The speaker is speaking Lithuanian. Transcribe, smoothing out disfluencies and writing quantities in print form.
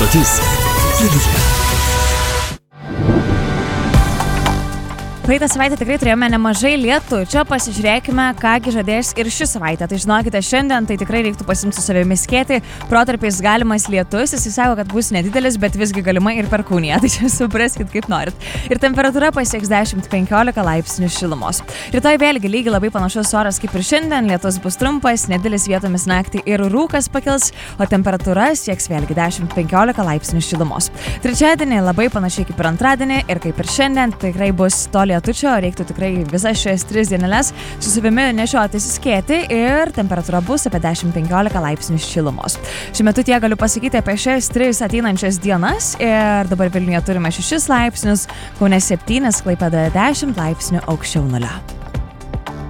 Stotis Kelyje. Praeitą savaitę tikrai turėjome nemažai lietučio, pasižiūrėkime, kągi žadės ir šį savaitę. Tai žinokite, šiandien tai tikrai reiktų pasimti su savimi skėti, protarpiais galimas lietus, jis sako, kad bus nedidelis, bet visgi galima ir perkūnija, tai čia supraskit kaip norit. Ir temperatūra pasieks 10-15 laipsnių šilumos. Rytoj vėlgi lygiai labai panašus oras kaip ir šiandien, lietus bus trumpas, nedidelis vietomis naktį ir rūkas pakils, o temperatūra sieks vėlgi 10-15 laipsnių šilumos. Trečiadienį labai panašiai kaip ir antradienį ir kaip ir šiandien tikrai bus to lietučio, reiktų tikrai visas šias 3 dieneles su savimi nešiotis skėti ir temperatūra bus apie 10-15 laipsnių šilumos. Šiuo metu tiek galiu pasakyti apie šias 3 ateinančias dienas ir dabar Vilniuje turime 6 laipsnius, Kaune 7, Klaipėdoje 10 laipsnių aukščiau nulio.